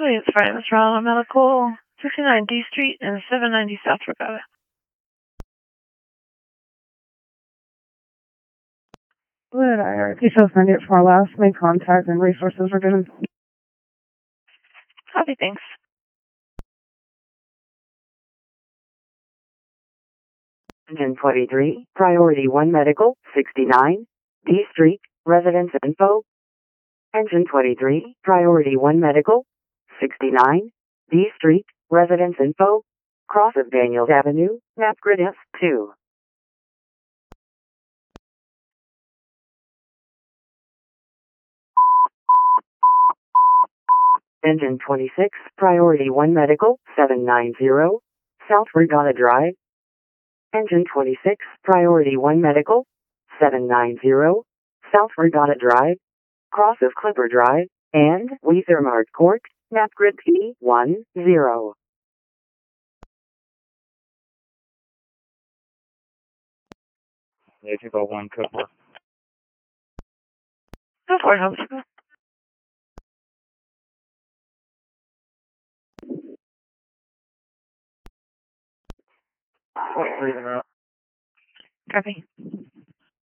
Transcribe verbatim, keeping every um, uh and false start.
Hi, it's Francis Ronald Medical, fifty-nine D Street and seven ninety South Regatta. Good. I heard details ninety-eight for our last main contact and resources were given. Copy, thanks. Engine twenty-three, Priority one Medical, sixty-nine, D Street, Residence Info. Engine twenty-three, Priority one Medical, sixty-nine, D Street, Residence Info. Cross of Daniels Avenue, Napgrid S two. Engine twenty-six, Priority one Medical, seven ninety, South Regatta Drive. Engine twenty-six, Priority one Medical, seven ninety, South Regatta Drive, cross of Clipper Drive, and Weathermark Court, Napgrid P ten. Yeah, two oh one Cooper. Go for it, Hospital. Breathing out. Copy.